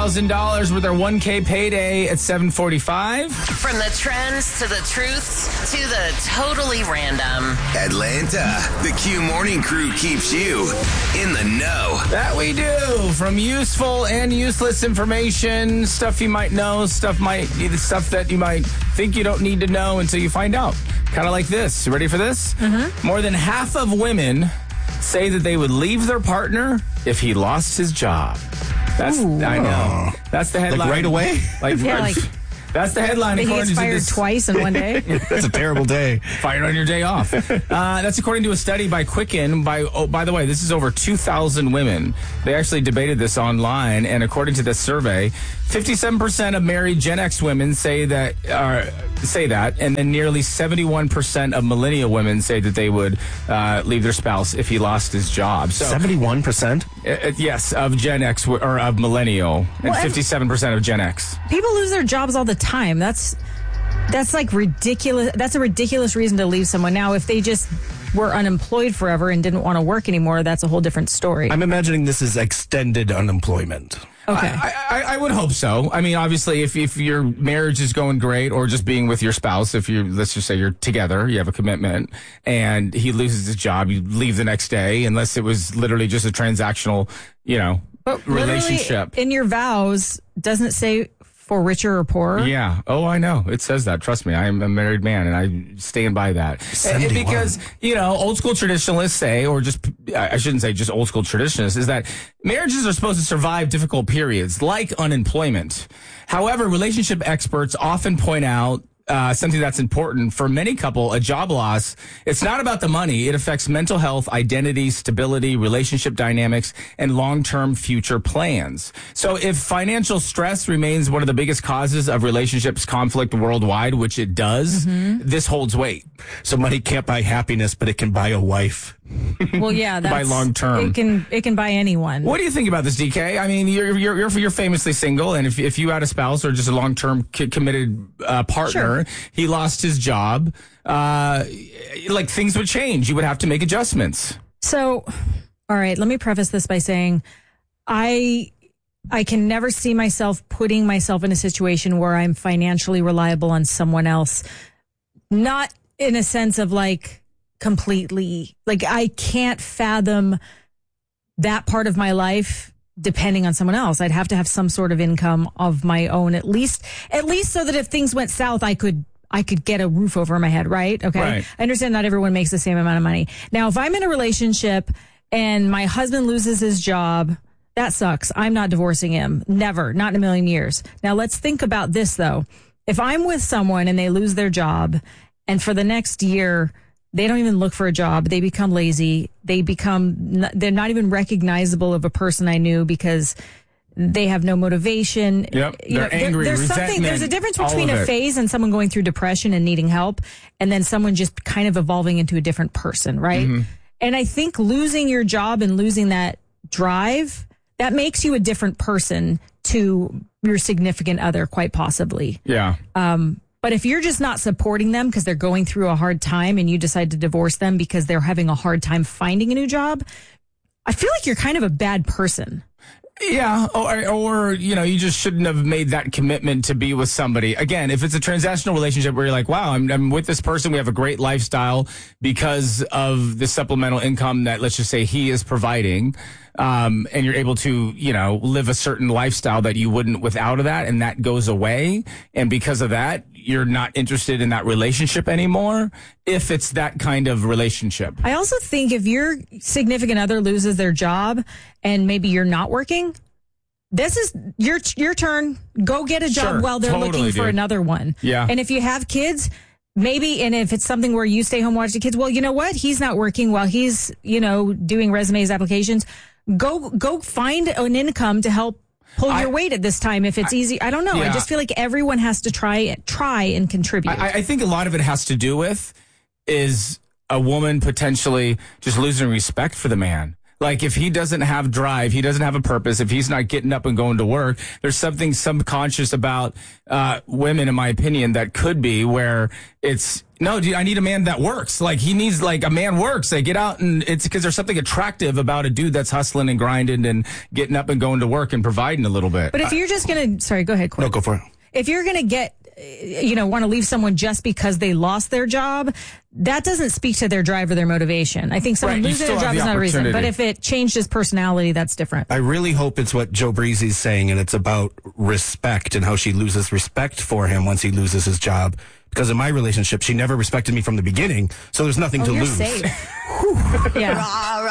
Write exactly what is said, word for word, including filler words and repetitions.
thousand dollars with our one K payday at seven forty-five. From the trends to the truths to the totally random. Atlanta, the Q Morning Crew keeps you in the know. That we do. From useful and useless information, stuff you might know, stuff might the stuff that you might think you don't need to know until you find out. Kind of like this. You ready for this? Mm-hmm. More than half of women say that they would leave their partner if he lost his job. That's Ooh. I know. That's the headline. Like right away? Like, yeah, like that's the headline. He gets fired this, twice in one day. That's a terrible day. Fired on your day off. Uh, that's according to a study by Quicken. By oh, by the way, this is over two thousand women. They actually debated this online, and according to this survey, fifty-seven percent of married Gen X women say that uh, say that, and then nearly seventy-one percent of millennial women say that they would uh, leave their spouse if he lost his job. So seventy-one percent? Uh, yes, of Gen X w- or of millennial, and well, fifty-seven percent of Gen X. People lose their jobs all the time. That's that's like ridiculous. That's a ridiculous reason to leave someone. Now, if they just were unemployed forever and didn't want to work anymore, that's a whole different story. I'm imagining this is extended unemployment. Okay. I, I, I would hope so. I mean, obviously, if, if your marriage is going great, or just being with your spouse, if you let's just say you're together, you have a commitment, and he loses his job, you leave the next day, unless it was literally just a transactional, you know, but relationship. In your vows, doesn't it say for richer or poorer? Yeah. Oh, I know. It says that. Trust me. I am a married man, and I stand by that. And because, you know, old school traditionalists say, or just, I shouldn't say just old school traditionalists, is that marriages are supposed to survive difficult periods, like unemployment. However, relationship experts often point out Uh, something that's important for many couple, a job loss. It's not about the money. It affects mental health, identity, stability, relationship dynamics, and long-term future plans. So if financial stress remains one of the biggest causes of relationships conflict worldwide, which it does, mm-hmm. this holds weight. So money can't buy happiness, but it can buy a wife. Well, yeah, that's, by long term, it can it can buy anyone. What do you think about this, D K? I mean, you're you're you're, you're famously single, and if if you had a spouse or just a long term c- committed uh, partner, sure. he lost his job, uh, like things would change. You would have to make adjustments. So, all right, let me preface this by saying, I I can never see myself putting myself in a situation where I'm financially reliable on someone else. Not in a sense of like. Completely. Like, I can't fathom that part of my life depending on someone else. I'd have to have some sort of income of my own, at least, at least so that if things went south, I could, I could get a roof over my head, right? Okay. Right. I understand not everyone makes the same amount of money. Now, if I'm in a relationship and my husband loses his job, that sucks. I'm not divorcing him. Never. Not in a million years. Now, let's think about this, though. If I'm with someone and they lose their job, and for the next year, they don't even look for a job. They become lazy. They become, they're not even recognizable of a person I knew because they have no motivation. Yep. You they're know, angry, there, there's something, there's a difference between a phase and someone going through depression and needing help, and then someone just kind of evolving into a different person, right? Mm-hmm. And I think losing your job and losing that drive, that makes you a different person to your significant other, quite possibly. Yeah. Um, But if you're just not supporting them because they're going through a hard time and you decide to divorce them because they're having a hard time finding a new job, I feel like you're kind of a bad person. Yeah, or, or, you know, you just shouldn't have made that commitment to be with somebody. Again, if it's a transactional relationship where you're like, wow, I'm, I'm with this person, we have a great lifestyle because of the supplemental income that, let's just say, he is providing, um, and you're able to, you know, live a certain lifestyle that you wouldn't without of that, and that goes away, and because of that, you're not interested in that relationship anymore, if it's that kind of relationship. I also think if your significant other loses their job and maybe you're not working, this is your your turn. Go get a job Sure, while they're totally, looking for dude. another one. Yeah. And if you have kids, maybe, and if it's something where you stay home, watch the kids, well, you know what? He's not working while he's, you know, doing resumes, applications. Go, go find an income to help pull your I, weight at this time if it's I, easy. I don't know. Yeah. I just feel like everyone has to try try and contribute. I, I think a lot of it has to do with is a woman potentially just losing respect for the man. Like, if he doesn't have drive, he doesn't have a purpose, if he's not getting up and going to work, there's something subconscious about uh, women, in my opinion, that could be where it's, no, dude, I need a man that works. Like, he needs, like, a man works. Like, get out, and it's because there's something attractive about a dude that's hustling and grinding and getting up and going to work and providing a little bit. But if you're just going to, sorry, go ahead, Corey. No, go for it. If you're going to get, you know, want to leave someone just because they lost their job, that doesn't speak to their drive or their motivation. I think someone Right, you losing still their have job the is not a reason. But opportunity. if it changed his personality, that's different. I really hope it's what Joe Breezy's saying, and it's about respect and how she loses respect for him once he loses his job. Because in my relationship, she never respected me from the beginning, so there's nothing Oh, to you're lose. safe. Yeah.